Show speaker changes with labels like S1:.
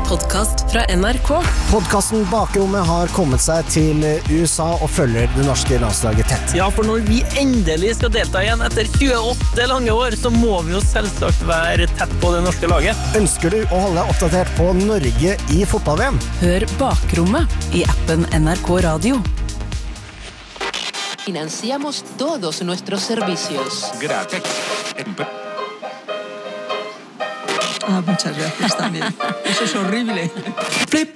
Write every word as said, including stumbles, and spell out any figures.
S1: podcast fra N R K.
S2: Podcasten Bakrommet har kommet seg til U S A og følger det norske landslaget tett.
S3: Ja, for når vi endelig skal delta igjen etter tjueåtte lange år, så må vi jo selvsagt være tett på det norske laget.
S2: Ønsker du å holde deg oppdatert på Norge i fotball-V M?
S1: Hør Bakrommet i appen N R K Radio.
S4: Financiamos todos nuestros servicios.
S5: Gracias.
S6: Ah, muchas gracias también. Eso es horrible.
S3: Flip,